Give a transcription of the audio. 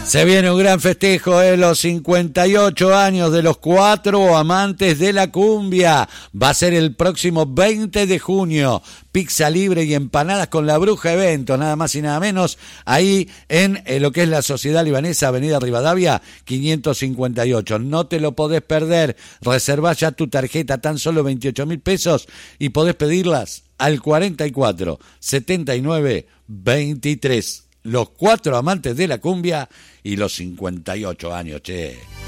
Se viene un gran festejo de los 58 años de los 4 amantes de la cumbia. Va a ser el próximo 20 de junio. Pizza libre y empanadas con la Bruja Evento, nada más y nada menos, ahí en lo que es la Sociedad Libanesa, Avenida Rivadavia, 558. No te lo podés perder. Reservá ya tu tarjeta, tan solo 28.000 pesos, y podés pedirlas al 44 79 23. Los 4 amantes de la cumbia y los 58 años, che.